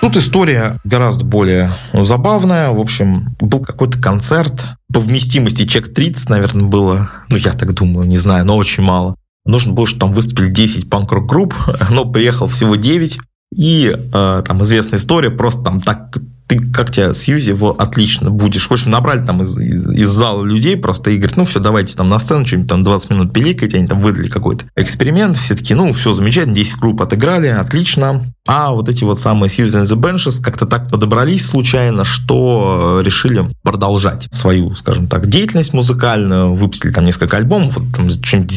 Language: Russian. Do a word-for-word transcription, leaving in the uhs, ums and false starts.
Тут история гораздо более забавная. В общем, был какой-то концерт. По вместимости человек тридцать, наверное, было. Ну, я так думаю, не знаю, но очень мало. Нужно было, чтобы там выступили десять панк-рок групп, но приехал всего девять. И э, там известная история, просто там так... Ты как тебя Сьюзи, его отлично будешь. В общем, набрали там из, из, из зала людей просто и говорят, ну все, давайте там на сцену что-нибудь там двадцать минут пиликать, они там выдали какой-то эксперимент, все такие, ну все замечательно, десять групп отыграли, отлично. А вот эти вот самые Сьюзи and the Benches как-то так подобрались случайно, что решили продолжать свою, скажем так, деятельность музыкальную, выпустили там несколько альбомов, вот там что-нибудь